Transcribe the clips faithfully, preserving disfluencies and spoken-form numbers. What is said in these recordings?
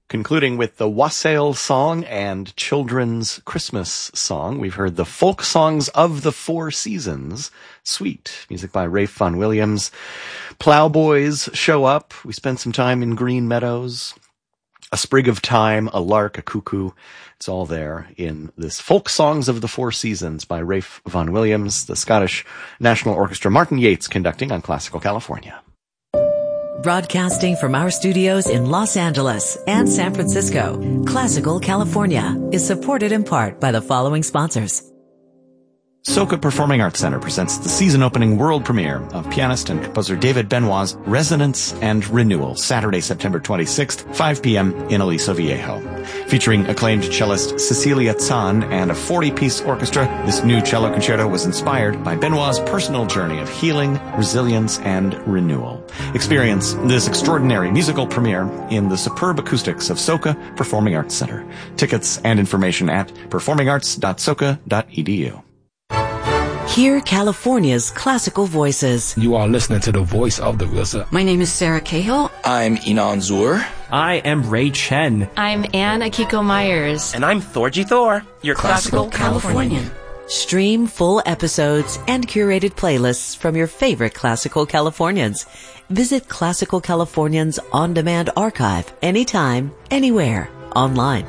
Concluding with the Wassail Song and Children's Christmas Song, we've heard the Folk Songs of the Four Seasons, Sweet, music by Rafe Vaughan Williams. Plowboys show up. We spent some time in green meadows. A sprig of thyme, a lark, a cuckoo. It's all there in this Folk Songs of the Four Seasons by Rafe Vaughan Williams, the Scottish National Orchestra. Martin Yates conducting on Classical California. Broadcasting from our studios in Los Angeles and San Francisco, Classical California is supported in part by the following sponsors. Soka Performing Arts Center presents the season-opening world premiere of pianist and composer David Benoit's Resonance and Renewal, Saturday, September twenty-sixth, five p.m. in Aliso Viejo. Featuring acclaimed cellist Cecilia Zahn and a forty-piece orchestra, this new cello concerto was inspired by Benoit's personal journey of healing, resilience, and renewal. Experience this extraordinary musical premiere in the superb acoustics of Soka Performing Arts Center. Tickets and information at performing arts dot soka dot e d u. Hear California's classical voices. You are listening to the voice of the RZA. My name is Sarah Cahill. I'm Inan Zur. I am Ray Chen. I'm Anne Akiko Myers. And I'm Thorgy Thor, your classical, classical Californian. Californian. Stream full episodes and curated playlists from your favorite Classical Californians. Visit Classical Californians on-demand archive anytime, anywhere, online.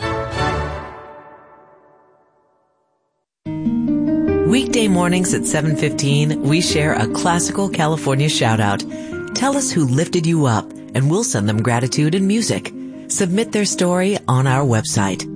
Weekday mornings at seven fifteen, we share a Classical California shout-out. Tell us who lifted you up, and we'll send them gratitude and music. Submit their story on our website.